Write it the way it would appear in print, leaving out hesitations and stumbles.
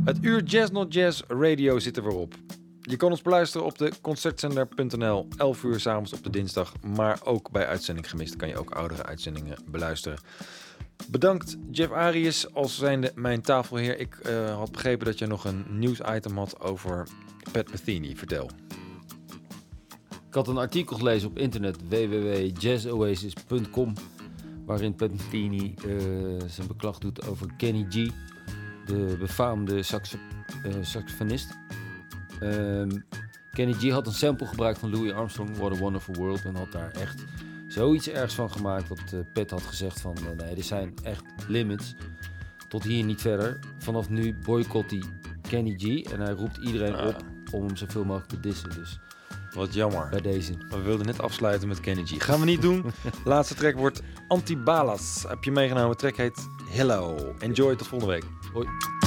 Het uur Jazz Not Jazz Radio zit er weer op. Je kan ons beluisteren op de concertzender.nl, 11 uur 's avonds op de dinsdag. Maar ook bij Uitzending Gemist kan je ook oudere uitzendingen beluisteren. Bedankt Jeff Arius als zijnde mijn tafelheer. Ik had begrepen dat je nog een nieuwsitem had over Pat Metheny. Vertel. Ik had een artikel gelezen op internet www.jazzoasis.com waarin Pat Metheny zijn beklag doet over Kenny G, de befaamde saxofonist. Kenny G had een sample gebruikt van Louis Armstrong, What a Wonderful World, en had daar echt zoiets ergs van gemaakt dat Pat had gezegd van nee, er zijn echt limits. Tot hier niet verder. Vanaf nu boycott hij Kenny G en hij roept iedereen op om hem zoveel mogelijk te dissen. Dus wat jammer. Bij deze. We wilden net afsluiten met Kenny G. Gaan we niet doen. Laatste track wordt Antibalas. Heb je meegenomen. De track heet Hello. Enjoy, tot volgende week. Hoi.